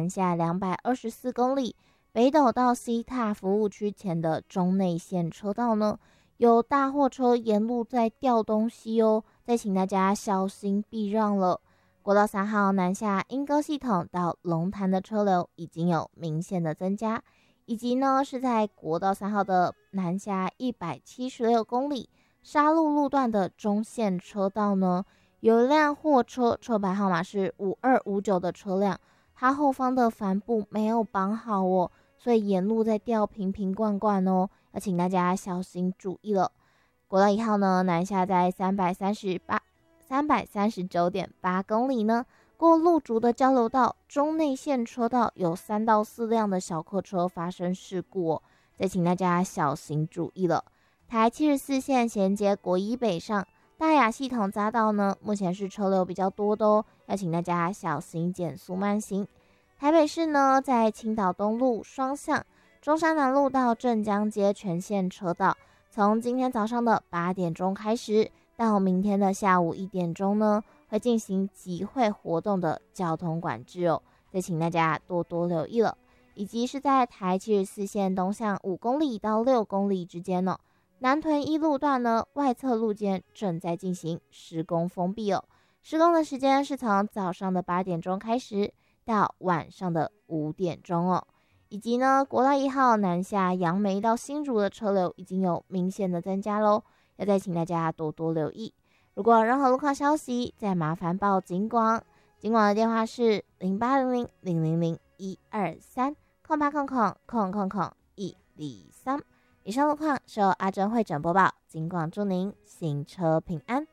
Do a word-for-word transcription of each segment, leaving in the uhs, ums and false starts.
南下两百二十四公里，北斗到西塔服务区前的中内线车道呢，有大货车沿路在吊东西哦，再请大家小心避让了。国道三号南下莺歌系统到龙潭的车流已经有明显的增加，以及呢是在国道三号的南下一百七十六公里沙鹿路段的中线车道呢，有一辆货车，车牌号码是五二五九的车辆，它后方的帆布没有绑好哦，所以沿路在掉瓶瓶罐罐哦，要请大家小心注意了。国道一号呢南下在三百三十八三百三十九点八公里呢，过路竹的交流道中内线车道有三到四辆的小客车发生事故哦，再请大家小心注意了。台七十四线衔接国一北上大雅系统匝道呢，目前是车流比较多的哦，要请大家小心减速慢行。台北市呢，在青岛东路双向中山南路到镇江街全线车道，从今天早上的八点钟开始到明天的下午一点钟呢，会进行集会活动的交通管制哦，再请大家多多留意了。以及是在台七十四线东向五公里到六公里之间呢，南屯一路段呢，外侧路肩正在进行施工封闭哦，施工的时间是从早上的八点钟开始到晚上的五点钟哦。以及呢，国道一号南下杨梅到新竹的车流已经有明显的增加喽，要再请大家多多留意。如果有任何路况消息，再麻烦报警广，警广的电话是零八零零零零零一二三空八空空空空空一零三。以上路况是由阿珍会诊播报，警广祝您行车平安。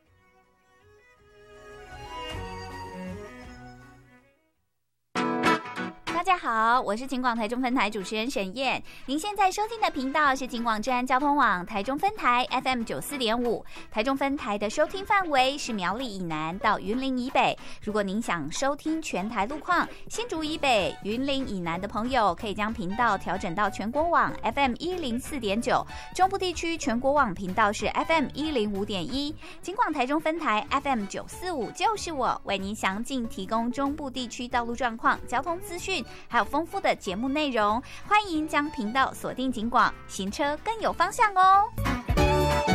大家好，我是警广台中分台主持人沈燕。您现在收听的频道是警广治安交通网台中分台 F M 九十四点五。台中分台的收听范围是苗栗以南到云林以北。如果您想收听全台路况，新竹以北、云林以南的朋友可以将频道调整到全国网 F M 一零四点九。中部地区全国网频道是 F M 一零五点一。警广台中分台 F M 九十四五就是我，为您详尽提供中部地区道路状况、交通资讯，还有丰富的节目内容，欢迎将频道锁定警广，行车更有方向哦。